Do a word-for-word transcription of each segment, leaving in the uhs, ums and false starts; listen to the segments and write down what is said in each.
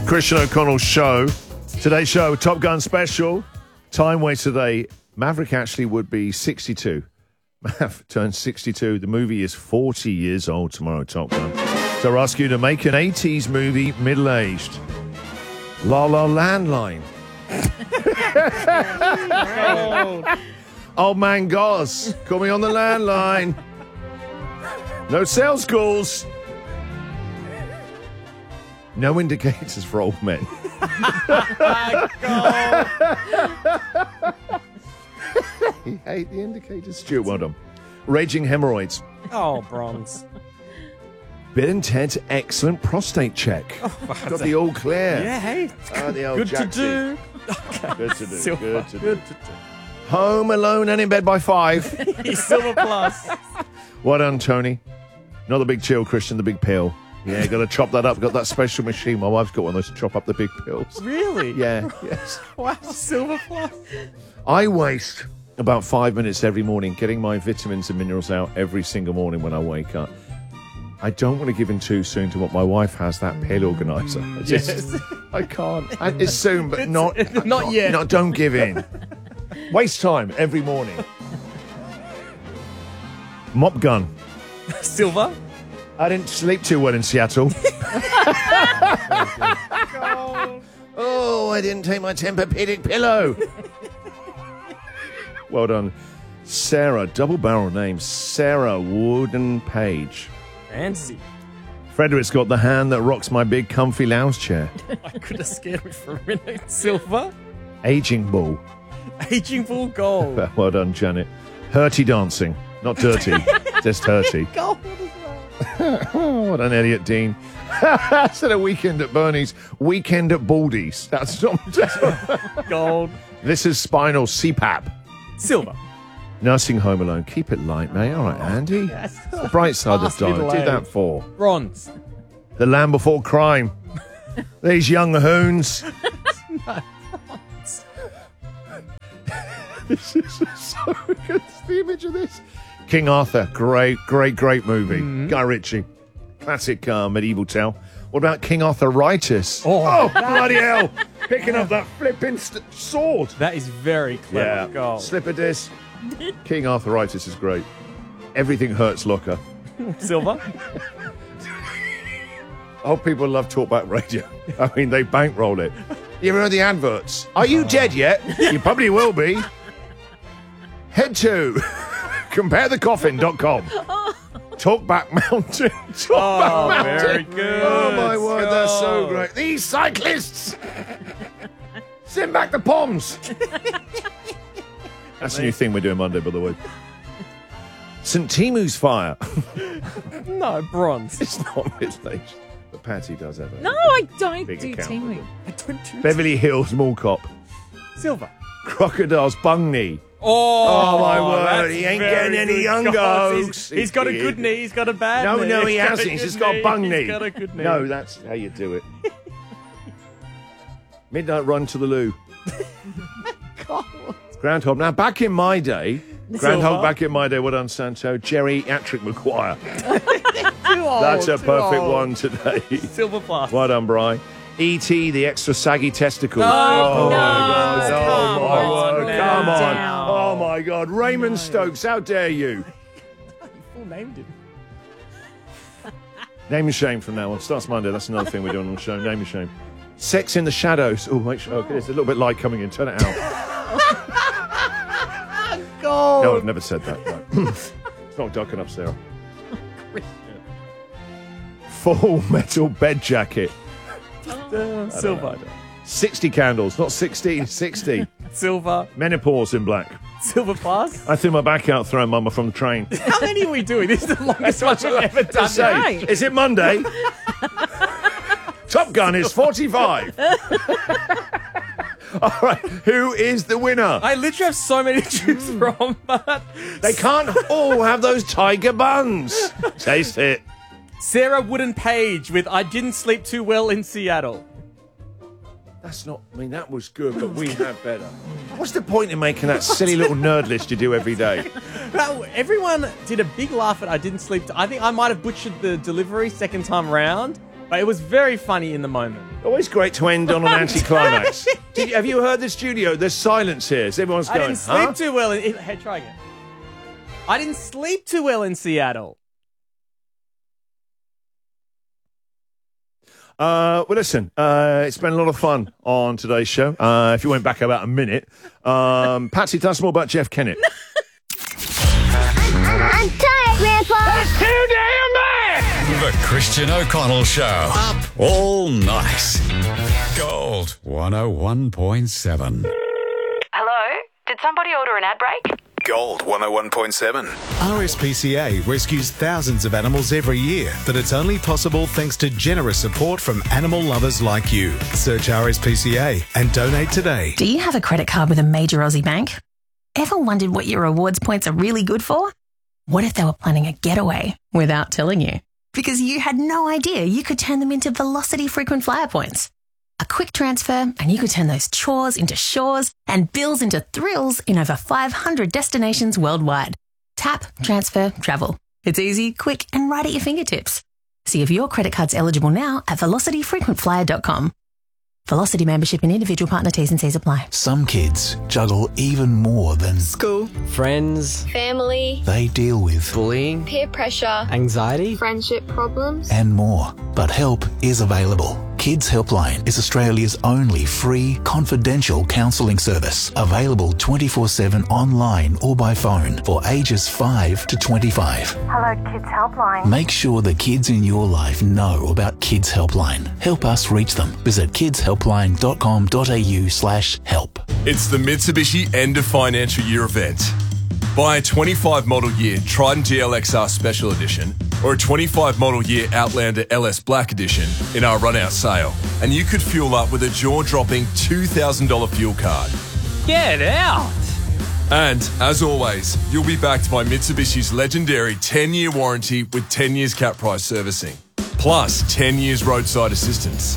Christian O'Connell Show. Today's show, Top Gun special. Time waste today. Maverick actually would be sixty-two. Mav turned sixty-two. The movie is forty years old tomorrow, Top Gun. So I ask you to make an eighties movie middle-aged. La La Landline. Old Man Goss. Call me on the landline. No sales calls. No indicators for old men. He hate the indicators. Stuart, well done. Raging hemorrhoids. Oh, bronze. Bill and Ted's excellent prostate check. Oh, got the all clear. Yeah, hey. Oh, the old good Jacksy. to do. Okay. Good to do. Silver. Good to do. Good to do. Home Alone and in bed by five. He's Silver Plus. Well done, Tony. Not the big chill, Christian, the big pill. Yeah, got to chop that up. Got that special machine. My wife's got one of those to chop up the big pills. Really? Yeah, yes. Wow, Silver Plus. I waste about five minutes every morning getting my vitamins and minerals out every single morning when I wake up. I don't want to give in too soon to what my wife has, that pill organizer. I just, Yes. I can't. And it's soon, but not, not I yet. No, don't give in. Waste time every morning. Mop gun. Silver. I didn't sleep too well in Seattle. Oh, I didn't take my Tempur-Pedic pillow. Well done. Sarah, double barrel name, Sarah Wooden Page. Fancy. Frederick's got the hand that rocks my big comfy lounge chair. I could have scared me for a minute. Silver. Aging bull. Aging full gold. Well done, Janet. Hurty dancing. Not dirty, just hurty. Gold as well. Oh, what an idiot, Dean. Instead of weekend at Bernie's, weekend at Baldy's. That's not... Gold. This is spinal C PAP. Silver. Nursing home alone. Keep it light, mate. All right, Andy. Yes. It's the bright side of Fast the dial. middle Do age. that for. Bronze. The Land Before Crime. These young hoons. This is so good. The image of this. King Arthur. Great, great, great movie. Mm-hmm. Guy Ritchie. Classic uh, medieval tale. What about King Arthuritis? Oh. Oh, bloody hell. Picking up that flipping st- sword. That is very clever. Yeah. Gold. Slipper disc. King Arthuritis is great. Everything hurts Locker. Silver. Oh, people love talkback radio. I mean, they bankroll it. You ever heard the adverts? Are you dead yet? You probably will be. Head to compare the coffin dot com. Talkback Mountain. Talkback Oh, Mountain. very good. Oh, my word, that's so Gold. great. These cyclists. Send back the Poms. That's a new thing we're doing Monday, by the way. Saint Timu's Fire. No, bronze. It's not middle-aged. But Patty does have it. No, I don't Big do account. Timu. I don't do Beverly Hills Mall Cop. Silver. Crocodile's bung knee. Oh, Oh, my word, that's he ain't very getting any good. young God, goes. He's, he's got a good knee. He's got a bad No, knee. no, he He's got hasn't. a He's good just got a bung knee. He's got a good knee. No, that's how you do it. Midnight Run to the Loo. Groundhog. Now, back in my day, Groundhog Silver. back in my day, well done, Santo. Geriatric Maguire. Too old, That's a too perfect old. one today. Silver plus. Well done, Bri. E T, the extra saggy testicle. Oh, my no. God. Come Oh, my on word. now. Come on. Down. Oh, my God. Raymond Stokes, how dare you? Full named him. Name and shame from now on. Starts Monday. That's another thing we're doing on the show. Name and shame. Sex in the shadows. Oh, make sure. Okay, there's a little bit of light coming in. Turn it out. Gold. No, I've never said that. No. It's not dark enough, Sarah. Full metal bed jacket. Uh, silver. sixty candles, not sixteen, sixty. Silver. Menopause in black. Silver plus. I threw my back out throwing mama from the train. How many are we doing? This is the longest one we've ever done. To say, right. is it Monday? Top Gun is forty-five. All right, who is the winner? I literally have so many to choose from, but They can't all have those tiger buns. Taste it. Sarah Wooden Page with I Didn't Sleep Too Well in Seattle. That's not, I mean, that was good, but we had better. What's the point in making that silly little nerd list you do every day? Well, everyone did a big laugh at I Didn't Sleep. T- I think I might have butchered the delivery second time round, But it was very funny in the moment. Always great to end on an anticlimax. Did you, have you heard the studio? There's silence here. So everyone's going, I didn't sleep huh? too well. In, hey, try again. I didn't sleep too well in Seattle. Uh, well, listen, uh, it's been a lot of fun on today's show. Uh, if you went back about a minute, um, Patsy, tell us more about Jeff Kennett. I'm tired, Grandpa. That's too damn bad! The Christian O'Connell Show. Up all night. Gold one oh one point seven. Hello? Did somebody order an ad break? Gold one oh one point seven. R S P C A rescues thousands of animals every year, but it's only possible thanks to generous support from animal lovers like you. Search R S P C A and donate today. Do you have a credit card with a major Aussie bank? Ever wondered what your rewards points are really good for? What if they were planning a getaway without telling you? Because you had no idea you could turn them into Velocity frequent flyer points. A quick transfer and you could turn those chores into shores and bills into thrills in over five hundred destinations worldwide. Tap, transfer, travel. It's easy, quick, and right at your fingertips. See if your credit card's eligible now at velocity frequent flyer dot com. Velocity membership and individual partner T's and C's apply. Some kids juggle even more than school, friends, family, they deal with bullying, peer pressure, anxiety, friendship problems, and more. But help is available. Kids Helpline is Australia's only free, confidential counselling service. Available twenty-four seven online or by phone for ages five to twenty-five. Hello, Kids Helpline. Make sure the kids in your life know about Kids Helpline. Help us reach them. Visit kids helpline dot com dot a u slash help. It's the Mitsubishi End of Financial Year event. Buy a twenty-five model year Triton G L X R Special Edition or a twenty-five model year Outlander L S Black Edition in our run-out sale, and you could fuel up with a jaw-dropping two thousand dollars fuel card. Get out! And, as always, you'll be backed by Mitsubishi's legendary ten-year warranty with ten years cap price servicing, plus ten years roadside assistance.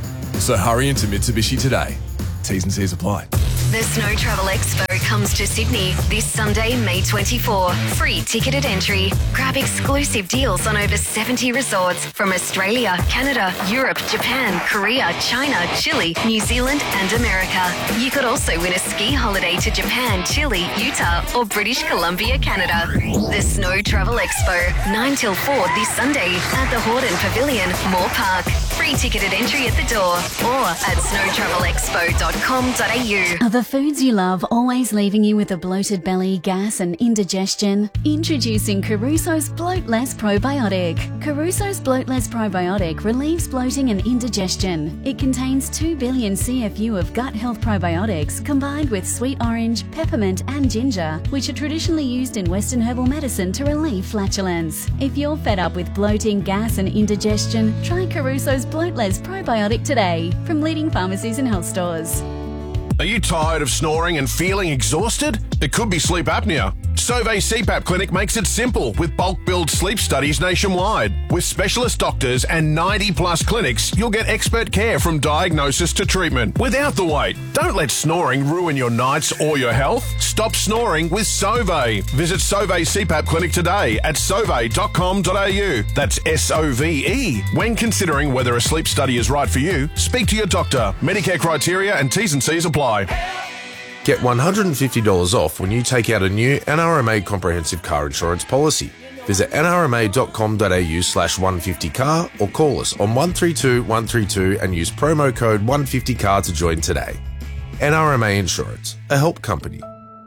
So hurry into Mitsubishi today. T's and C's apply. The Snow Travel Expo comes to Sydney this Sunday, May twenty-fourth. Free ticketed entry. Grab exclusive deals on over seventy resorts from Australia, Canada, Europe, Japan, Korea, China, Chile, New Zealand and America. You could also win a ski holiday to Japan, Chile, Utah or British Columbia, Canada. The Snow Travel Expo, nine till four this Sunday at the Hordern Pavilion, Moore Park. Free ticketed entry at the door or at snow travel expo dot com dot a u. Are the foods you love always leaving you with a bloated belly, gas and indigestion? Introducing Caruso's Bloat Less Probiotic. Caruso's Bloat Less Probiotic relieves bloating and indigestion. It contains two billion C F U of gut health probiotics combined with sweet orange, peppermint and ginger, which are traditionally used in Western herbal medicine to relieve flatulence. If you're fed up with bloating, gas and indigestion, try Caruso's Bloat Less Probiotic today from leading pharmacies and health stores. Are you tired of snoring and feeling exhausted? It could be sleep apnea. Sauvé C PAP Clinic makes it simple with bulk billed sleep studies nationwide. With specialist doctors and ninety plus clinics, you'll get expert care from diagnosis to treatment without the wait. Don't let snoring ruin your nights or your health. Stop snoring with Sauvé. Visit Sauvé C PAP Clinic today at sauvé dot com dot a u. That's S O V E. When considering whether a sleep study is right for you, speak to your doctor. Medicare criteria and T's and C's apply. Get one hundred fifty dollars off when you take out a new N R M A comprehensive car insurance policy. Visit n r m a dot com dot a u slash one fifty car or call us on one three two one three two and use promo code one fifty car to join today. N R M A Insurance, a help company.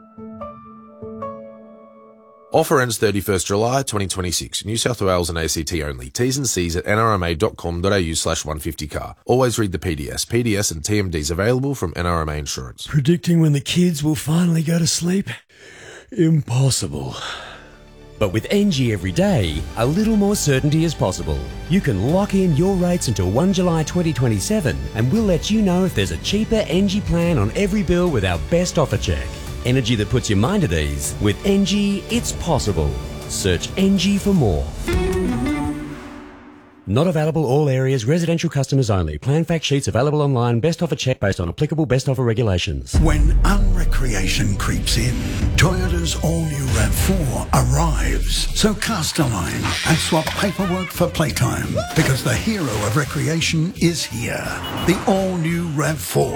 Offer ends thirty-first July twenty twenty-six. New South Wales and A C T only. T's and C's at n r m a dot com dot a u slash one fifty car. Always read the P D S. P D S and T M Ds available from N R M A Insurance. Predicting when the kids will finally go to sleep? Impossible. But with N G every day, a little more certainty is possible. You can lock in your rates until first of July twenty twenty-seven and we'll let you know if there's a cheaper N G plan on every bill with our best offer check. Energy that puts your mind at ease. With N G, it's possible. Search N G for more. Not available all areas, residential customers only. Plan fact sheets available online. Best offer check based on applicable best offer regulations. When unrecreation creeps in, Toyota's all-new RAV four arrives. So cast a line and swap paperwork for playtime, because the hero of recreation is here. The all-new RAV four.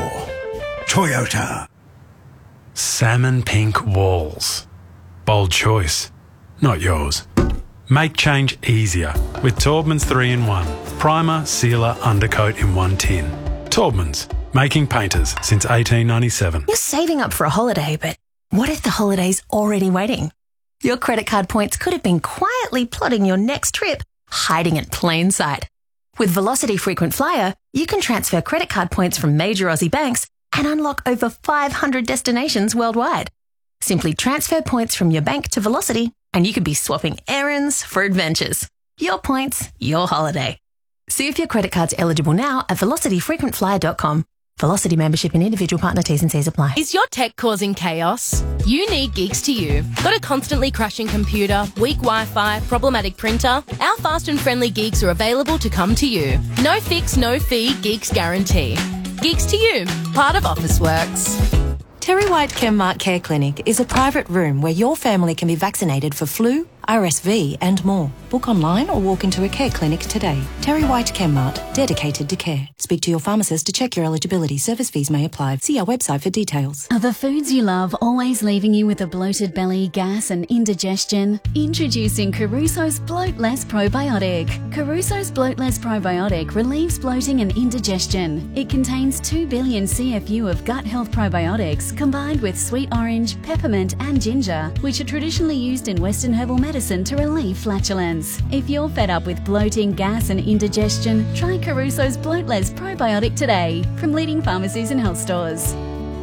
Toyota. Salmon pink walls. Bold choice. Not yours. Make change easier with Taubman's three in one. Primer, sealer, undercoat in one tin. Taubman's. Making painters since eighteen ninety-seven. You're saving up for a holiday, but what if the holiday's already waiting? Your credit card points could have been quietly plotting your next trip, hiding in plain sight. With Velocity Frequent Flyer, you can transfer credit card points from major Aussie banks and unlock over five hundred destinations worldwide. Simply transfer points from your bank to Velocity, and you could be swapping errands for adventures. Your points, your holiday. See if your credit card's eligible now at velocity frequent flyer dot com. Velocity membership and individual partner T's and C's apply. Is your tech causing chaos? You need Geeks to You. Got a constantly crashing computer, weak Wi-Fi, problematic printer? Our fast and friendly Geeks are available to come to you. No fix, no fee, Geeks guarantee. Geeks to You, part of Officeworks. Terry White Chemmart Care Clinic is a private room where your family can be vaccinated for flu, R S V and more. Book online or walk into a care clinic today. Terry White Chemmart, dedicated to care. Speak to your pharmacist to check your eligibility. Service fees may apply. See our website for details. Are the foods you love always leaving you with a bloated belly, gas and indigestion? Introducing Caruso's Bloat Less Probiotic. Caruso's Bloat Less Probiotic relieves bloating and indigestion. It contains two billion C F U of gut health probiotics combined with sweet orange, peppermint and ginger, which are traditionally used in Western herbal medicine to relieve flatulence. If you're fed up with bloating, gas and indigestion, try Caruso's Bloat Less Probiotic today from leading pharmacies and health stores.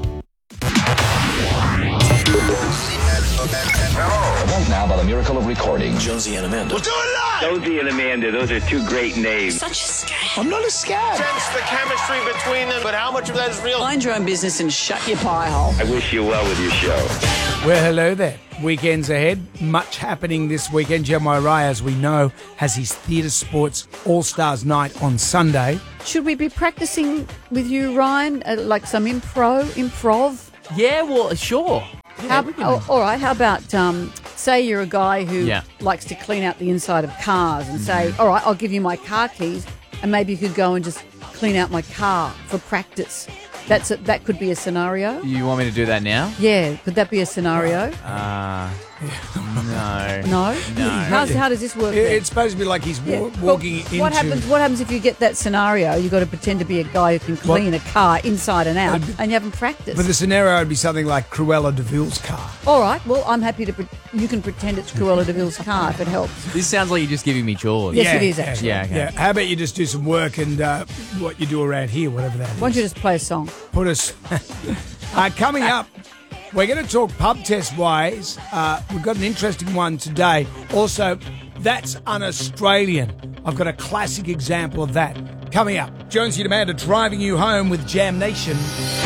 Event now by the miracle of recording. Jonesy and Amanda. We'll do it live! Jonesy and Amanda, those are two great names. Such a scam. I'm not a scam. Sense the chemistry between them, but how much of that is real? Mind your own business and shut your pie hole. I wish you well with your show. Well, hello there. Weekends ahead. Much happening this weekend. Jeremiah Rai, as we know, has his Theatre Sports All-Stars Night on Sunday. Should we be practicing with you, Ryan, uh, like some impro, improv? Yeah, well, sure. How, oh, all right, how about, um, say you're a guy who yeah. likes to clean out the inside of cars and say, all right, I'll give you my car keys and maybe you could go and just clean out my car for practice. That's a, that could be a scenario. You want me to do that now? Yeah, could that be a scenario? Uh, no. No? No. How's, how does this work? It, then? it's supposed to be like he's wa- Yeah, walking but into... What happens, what happens if you get that scenario? You've got to pretend to be a guy who can clean What? a car inside and out, But- and you haven't practiced. But the scenario would be something like Cruella de Vil's car. All right, well, I'm happy to... Pre- you can pretend it's Cruella de Vil's car if it helps. This sounds like you're just giving me chores. Yes, it is, actually. Yeah, okay. Yeah, how about you just do some work and uh, what you do around here, whatever that is. Why don't you just play a song? Put us... uh, coming up, we're going to talk pub test ways. Uh, we've got an interesting one today. Also, that's un-Australian. I've got a classic example of that. Coming up, Jonesy and Amanda driving you home with Jam Nation.